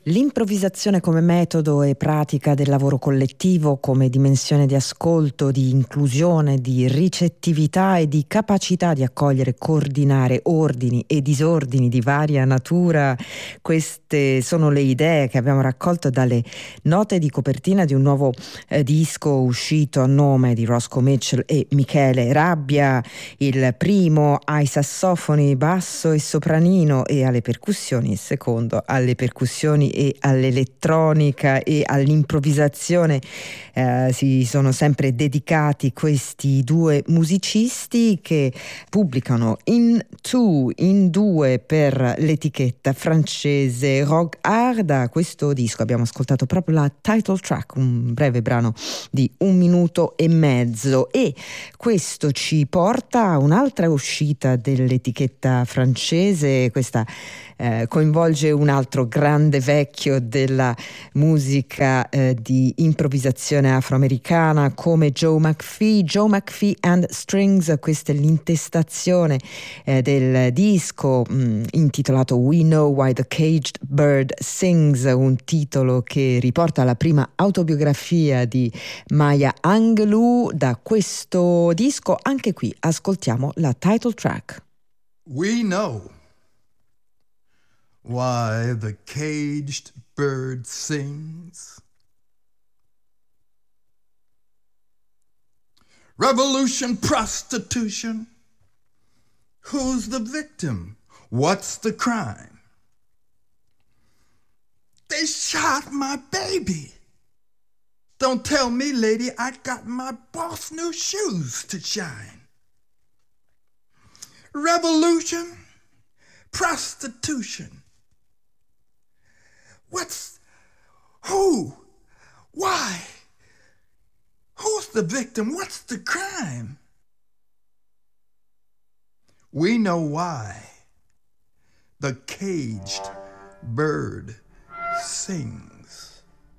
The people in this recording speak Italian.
L'improvvisazione come metodo e pratica del lavoro collettivo, come dimensione di ascolto, di inclusione, di ricettività e di capacità di accogliere e coordinare ordini e disordini di varia natura, queste sono le idee che abbiamo raccolto dalle note di copertina di un nuovo disco uscito a nome di Roscoe Mitchell e Michele Rabbia, il primo ai sassofoni basso e sopranino e alle percussioni, il secondo alle percussioni e all'elettronica e all'improvvisazione. Si sono sempre dedicati questi due musicisti che pubblicano in due per l'etichetta francese Rock Art. Da questo disco abbiamo ascoltato proprio la title track, un breve brano di 1 minuto e mezzo, e questo ci porta a un'altra uscita dell'etichetta francese. Questa coinvolge un altro grande vecchio della musica di improvvisazione afroamericana come Joe McPhee and Strings. Questa è l'intestazione del disco intitolato We Know Why the Caged Bird Sings, un titolo che riporta alla prima autobiografia di Maya Angelou. Da questo disco anche qui ascoltiamo la title track. We know why the caged bird sings. Revolution, prostitution. Who's the victim? What's the crime? They shot my baby. Don't tell me, lady, I got my boss new shoes to shine. Revolution, prostitution. Who? Why? Who's the victim? What's the crime? We know why the caged bird sings.